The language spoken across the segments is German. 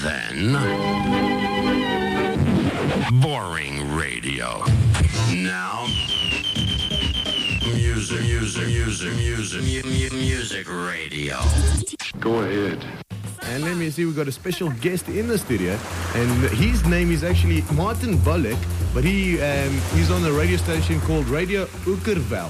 Then, boring radio. Now, music radio. Go ahead. And let me see, we've got a special guest in the studio, and his name is actually Martin Bullock, but he's on a radio station called Radio Oekerwel.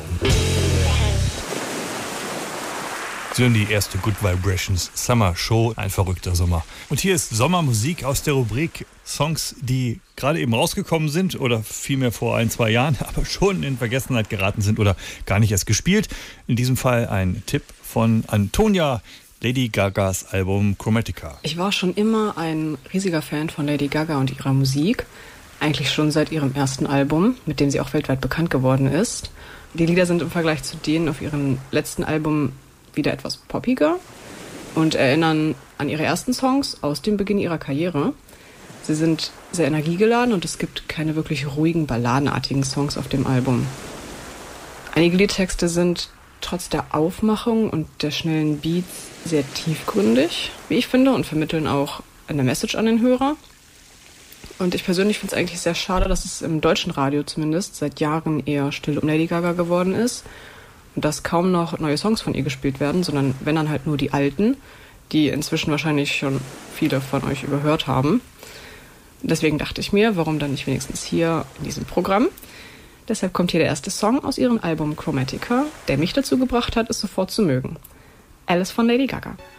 Sind die erste Good Vibrations Summer Show, ein verrückter Sommer. Und hier ist Sommermusik aus der Rubrik Songs, die gerade eben rausgekommen sind oder vielmehr vor 1-2 Jahren, aber schon in Vergessenheit geraten sind oder gar nicht erst gespielt. In diesem Fall ein Tipp von Antonia, Lady Gagas Album Chromatica. Ich war schon immer ein riesiger Fan von Lady Gaga und ihrer Musik. Eigentlich schon seit ihrem ersten Album, mit dem sie auch weltweit bekannt geworden ist. Die Lieder sind im Vergleich zu denen auf ihrem letzten Album wieder etwas poppiger und erinnern an ihre ersten Songs aus dem Beginn ihrer Karriere. Sie sind sehr energiegeladen und es gibt keine wirklich ruhigen, balladenartigen Songs auf dem Album. Einige Liedtexte sind trotz der Aufmachung und der schnellen Beats sehr tiefgründig, wie ich finde, und vermitteln auch eine Message an den Hörer. Und ich persönlich finde es eigentlich sehr schade, dass es im deutschen Radio zumindest seit Jahren eher still um Lady Gaga geworden ist und dass kaum noch neue Songs von ihr gespielt werden, sondern wenn dann halt nur die alten, die inzwischen wahrscheinlich schon viele von euch überhört haben. Deswegen dachte ich mir, warum dann nicht wenigstens hier in diesem Programm? Deshalb kommt hier der erste Song aus ihrem Album Chromatica, der mich dazu gebracht hat, es sofort zu mögen. Alice von Lady Gaga.